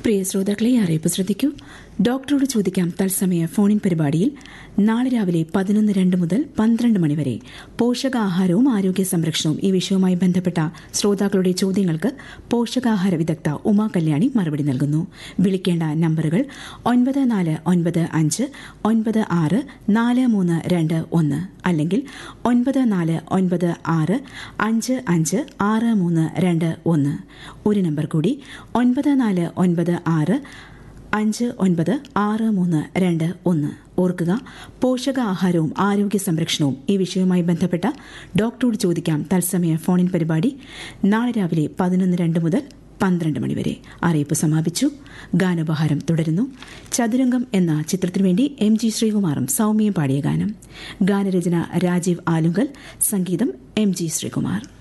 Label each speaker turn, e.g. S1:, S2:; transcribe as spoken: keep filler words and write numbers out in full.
S1: പ്രിയ ശ്രോതാക്കളെ അറിയിപ്പ് ശ്രദ്ധിക്കൂ. ഡോക്ടറോട് ചോദിക്കാം തത്സമയ ഫോണിൻ പരിപാടിയിൽ നാളെ രാവിലെ പതിനൊന്ന് രണ്ട് മുതൽ പന്ത്രണ്ട് മണിവരെ പോഷകാഹാരവും ആരോഗ്യ സംരക്ഷണവും ഈ വിഷയവുമായി ബന്ധപ്പെട്ട ശ്രോതാക്കളുടെ ചോദ്യങ്ങൾക്ക് പോഷകാഹാര വിദഗ്ധ ഉമാ കല്യാണി മറുപടി നൽകുന്നു. വിളിക്കേണ്ട നമ്പറുകൾ ഒൻപത് നാല് ഒൻപത് അഞ്ച് ഒൻപത് ആറ് നാല് മൂന്ന് രണ്ട് ഒന്ന് അല്ലെങ്കിൽ ഒൻപത് നാല് ഒൻപത് ആറ് അഞ്ച് അഞ്ച് ആറ് മൂന്ന് രണ്ട് ഒന്ന്. ഒരു നമ്പർ കൂടി ഒൻപത് നാല് ഒൻപത് ആറ് അഞ്ച് ഒൻപത് ആറ് മൂന്ന് രണ്ട് ഒന്ന്. ഓർക്കുക, പോഷകാഹാരവും ആരോഗ്യ സംരക്ഷണവും ഈ വിഷയവുമായി ബന്ധപ്പെട്ട ഡോക്ടറോട് ചോദിക്കാം തത്സമയ ഫോണിൻ പരിപാടി നാളെ രാവിലെ പതിനൊന്ന് രണ്ട് മുതൽ പന്ത്രണ്ട് മണിവരെ. അറിയിപ്പ് സമാപിച്ചു. ഗാനോപഹാരം തുടരുന്നു. ചതുരംഗം എന്ന ചിത്രത്തിനു വേണ്ടി എം ജി ശ്രീകുമാറും സൗമ്യയും പാടിയ ഗാനം. ഗാനരചന രാജീവ് ആലുങ്കൽ, സംഗീതം എം ജി ശ്രീകുമാർ.